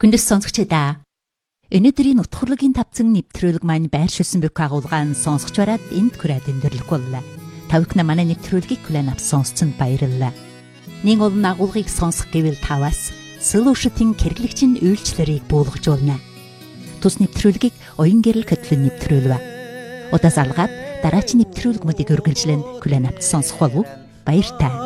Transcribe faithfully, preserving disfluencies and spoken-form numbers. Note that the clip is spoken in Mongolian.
Хүндэс сонсогчдаа өнөөдрийн утгуулагийн тавцан нэвтрүүлэг маань байршуулсан бүк агуулгаан сонсогч бараад энд хүрээд өндөрлөх боллоо. Тавхна манай нэвтрүүлгийг хүлээн авсан сонсцонд баярлалаа. Нэг олон агуулгыг сонсох гэвэл таваас Solution-ийн хэрэглэгчийн үйлчлэлийг буулгажуулна. Тус нэвтрүүлгийг оюун гэрэл хөтлөн нэвтрүүлвэ. Удаас алгаад дараагийн нэвтрүүлгүүдийг үргэлжлэн хүлээн авч сонсох болов уу? Баяр таа.